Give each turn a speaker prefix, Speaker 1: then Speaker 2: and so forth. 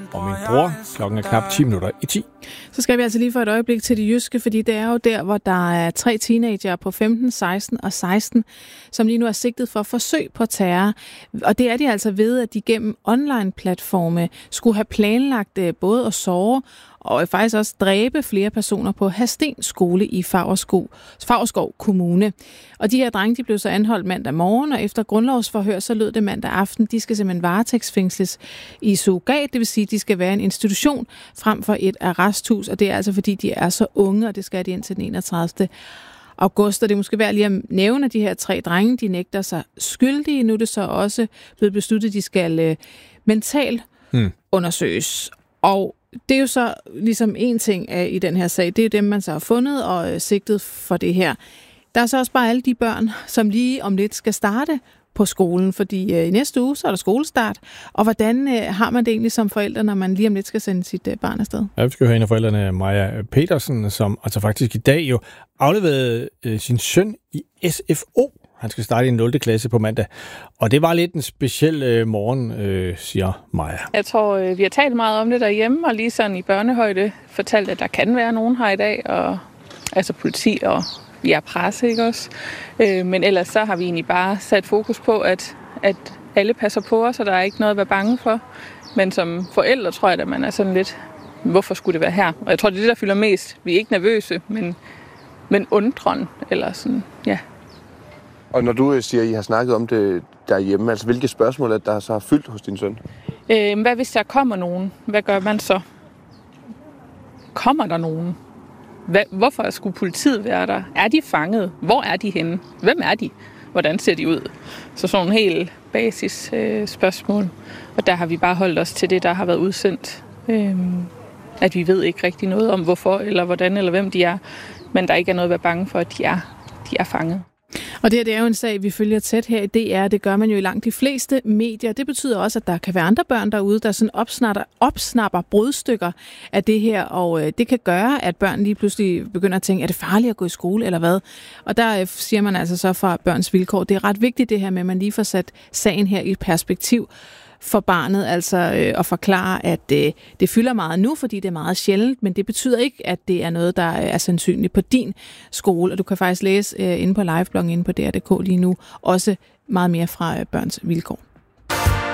Speaker 1: og min bror. Klokken er knap 10:10.
Speaker 2: Så skal vi altså lige for et øjeblik til det jyske, fordi det er jo der, hvor der er 3 teenager på 15, 16 og 16, som lige nu er sigtet for forsøg på terror. Og det er de altså ved, at de gennem online-platforme skulle have planlagt både at såre og faktisk også dræbe flere personer på Hadsten skole i Favrskov Kommune. Og de her drenge, de blev så anholdt mandag morgen, og efter grundlovsforhør, så lød det mandag aften, de skal simpelthen varetægtsfængsles i surrogat, det vil sige, de skal være en institution frem for et arresthus, og det er altså fordi, de er så unge, og det skal de indtil den 31. august, og det er måske værd lige at nævne, at de her 3 drenge, de nægter sig skyldige. Nu er det så også blevet besluttet, at de skal mentalt undersøges. Og det er jo så ligesom en ting i den her sag, det er dem, man så har fundet og sigtet for det her. Der er så også bare alle de børn, som lige om lidt skal starte på skolen, fordi i næste uge, så er der skolestart. Og hvordan har man det egentlig som forældre, når man lige om lidt skal sende sit barn afsted?
Speaker 1: Ja, vi skal høre en af forældrene, Maja Petersen, som altså faktisk i dag jo afleverede sin søn i SFO. Han skal starte i 0. klasse på mandag. Og det var lidt en speciel morgen, siger Maja.
Speaker 3: Jeg tror, vi har talt meget om det derhjemme, og lige sådan i børnehøjde fortalt, at der kan være nogen her i dag, og altså politi og presse, ikke også? Men ellers så har vi egentlig bare sat fokus på, at alle passer på os, og der er ikke noget at være bange for. Men som forældre tror jeg, at man er sådan lidt, hvorfor skulle det være her? Og jeg tror, det er det, der fylder mest. Vi er ikke nervøse, men undren, eller sådan, ja.
Speaker 4: Og når du siger, at I har snakket om det derhjemme, altså hvilke spørgsmål er der så har fyldt hos din søn?
Speaker 3: Hvad hvis der kommer nogen? Hvad gør man så? Kommer der nogen? Hvorfor skulle politiet være der? Er de fanget? Hvor er de henne? Hvem er de? Hvordan ser de ud? Så sådan nogle helt basis spørgsmål. Og der har vi bare holdt os til det, der har været udsendt. At vi ved ikke rigtig noget om, hvorfor, eller hvordan, eller hvem de er. Men der ikke er noget at være bange for, at de er fanget.
Speaker 2: Og det er jo en sag, vi følger tæt her i DR. Det gør man jo i langt de fleste medier. Det betyder også, at der kan være andre børn derude, der sådan opsnapper brudstykker af det her. Og det kan gøre, at børn lige pludselig begynder at tænke, er det farligt at gå i skole eller hvad? Og der siger man altså så fra Børns Vilkår, det er ret vigtigt det her med, at man lige får sat sagen her i et perspektiv for barnet, altså at forklare, at det fylder meget nu, fordi det er meget sjældent, men det betyder ikke, at det er noget, der er sandsynligt på din skole, og du kan faktisk læse inde på livebloggen inde på DR.dk lige nu, også meget mere fra Børns Vilkår.